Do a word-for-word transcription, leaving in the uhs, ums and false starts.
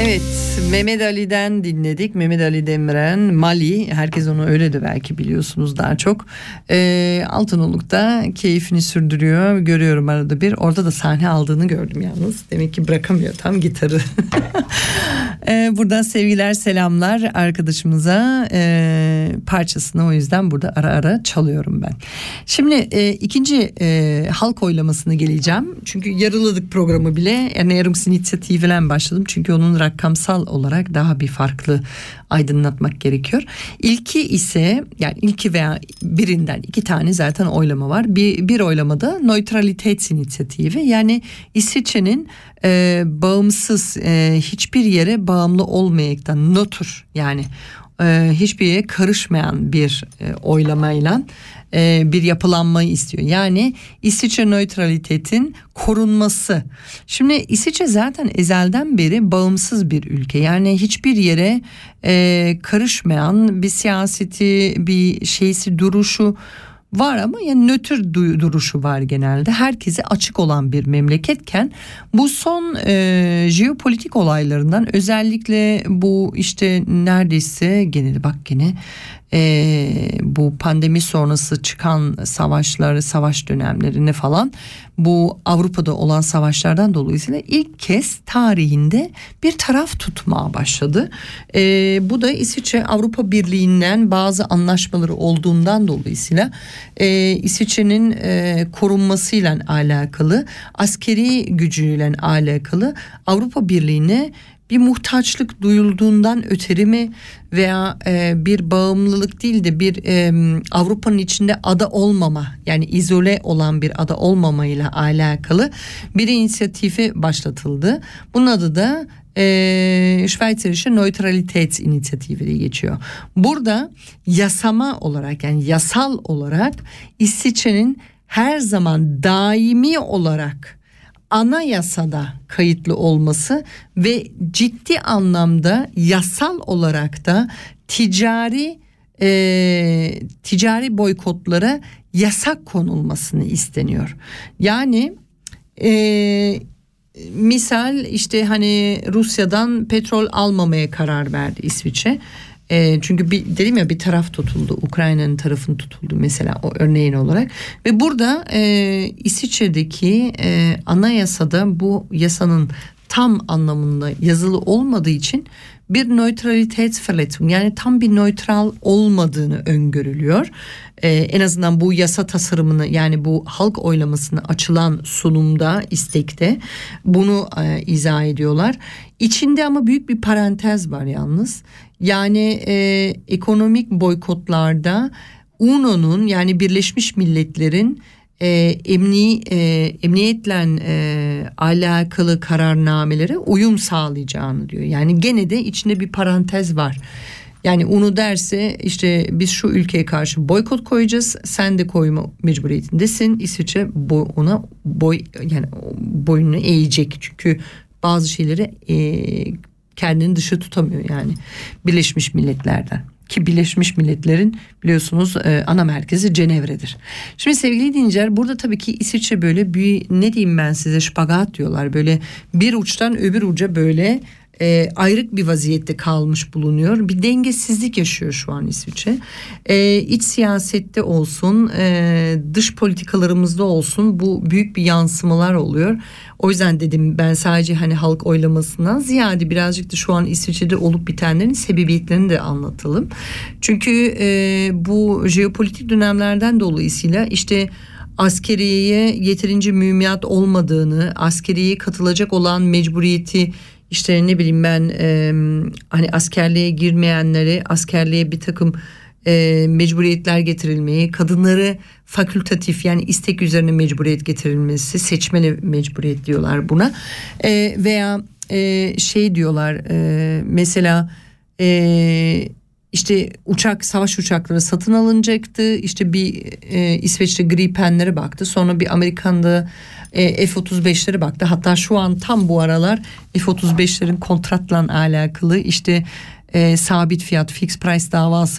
Evet, Mehmet Ali'den dinledik. Mehmet Ali Demirel, Mali. Herkes onu öyle de belki biliyorsunuz daha çok. Ee, Altınoluk'ta keyfini sürdürüyor. Görüyorum arada bir. Orada da sahne aldığını gördüm yalnız. Demek ki bırakamıyor tam gitarı. ee, buradan sevgiler, selamlar arkadaşımıza. Ee, parçasını o yüzden burada ara ara çalıyorum ben. Şimdi e, ikinci e, halk oylamasına geleceğim. Çünkü yarıladık programı bile. Ernährungs inisiyatifiyle başladım. Çünkü onun rakamsal olarak daha bir farklı aydınlatmak gerekiyor. İlki ise yani ilki veya birinden iki tane zaten oylama var. Bir, bir oylamada Neutralität inisiyatifi, yani İsviçre'nin e, bağımsız, e, hiçbir yere bağımlı olmayaraktan nötr, yani e, hiçbir yere karışmayan bir e, oylamayla e, bir yapılanmayı istiyor. Yani İsviçre nötralitetin korunması. Şimdi İsviçre zaten ezelden beri bağımsız bir ülke. Yani hiçbir yere e, karışmayan bir siyaseti, bir şeysi, duruşu var ama yani nötr duruşu var genelde. Herkese açık olan bir memleketken bu son e, jeopolitik olaylarından, özellikle bu işte neredeyse gene bak gene e, bu pandemi sonrası çıkan savaşları, savaş dönemlerini falan, bu Avrupa'da olan savaşlardan dolayısıyla ilk kez tarihinde bir taraf tutmaya başladı. E, bu da İsviçre Avrupa Birliği'nden bazı anlaşmaları olduğundan dolayısıyla e, İsviçre'nin e, korunmasıyla alakalı, askeri gücüyle alakalı Avrupa Birliği'ne bir muhtaçlık duyulduğundan ötürü mi veya e, bir bağımlılık değil de bir e, Avrupa'nın içinde ada olmama, yani izole olan bir ada olmamayla alakalı bir inisiyatifi başlatıldı. Bunun adı da e, Schweizerische Neutralität inisiyatifi diye geçiyor. Burada yasama olarak, yani yasal olarak İsviçre'nin her zaman daimi olarak anayasada kayıtlı olması ve ciddi anlamda yasal olarak da ticari e, ticari boykotlara yasak konulmasını isteniyor. Yani e, misal işte hani Rusya'dan petrol almamaya karar verdi İsviçre. E, çünkü bir, dedim ya, bir taraf tutuldu, Ukrayna'nın tarafını tutuldu mesela, o örneğin olarak. Ve burada e, İsviçre'deki e, anayasada bu yasanın tam anlamında yazılı olmadığı için bir Neutralitätsverletzung, yani tam bir nötral olmadığını öngörülüyor. Ee, en azından bu yasa tasarımını, yani bu halk oylamasına açılan sunumda, istekte bunu e, izah ediyorlar. İçinde ama büyük bir parantez var yalnız. Yani e, ekonomik boykotlarda U N O'nun, yani Birleşmiş Milletler'in e, emni, e, emniyetle e, alakalı kararnamelere uyum sağlayacağını diyor. Yani gene de içinde bir parantez var. Yani U N O derse işte biz şu ülkeye karşı boykot koyacağız, sen de koyma mecburiyetindesin. İsviçre boy, ona boy yani boynunu eğecek, çünkü bazı şeyleri e, kendini dışı tutamıyor yani Birleşmiş Milletler'den. Ki Birleşmiş Milletler'in biliyorsunuz e, ana merkezi Cenevre'dir. Şimdi sevgili dinleyiciler, burada tabii ki İsviçre böyle bir, ne diyeyim ben size, şpagat diyorlar. Böyle bir uçtan öbür uca böyle e, ayrık bir vaziyette kalmış bulunuyor. Bir dengesizlik yaşıyor şu an İsviçre. E, iç siyasette olsun, e, dış politikalarımızda olsun bu büyük bir yansımalar oluyor. O yüzden dedim ben, sadece hani halk oylamasından ziyade birazcık da şu an İsviçre'de olup bitenlerin sebebiyetlerini de anlatalım. Çünkü e, bu jeopolitik dönemlerden dolayısıyla işte askeriyeye yeterince mühimmat olmadığını, askeriye katılacak olan mecburiyeti, işte ne bileyim ben e, hani askerliğe girmeyenlere askerliğe bir takım e, mecburiyetler getirilmeyi, kadınları fakültatif, yani istek üzerine mecburiyet getirilmesi, seçmeli mecburiyet diyorlar buna. E, veya e, şey diyorlar e, mesela e, işte uçak, savaş uçakları satın alınacaktı. İşte bir e, İsveç'te Gripen'lere baktı. Sonra bir Amerikan'da e, F otuz beşlere baktı. Hatta şu an tam bu aralar F otuz beşlerin kontratla alakalı işte e, sabit fiyat, fixed price davası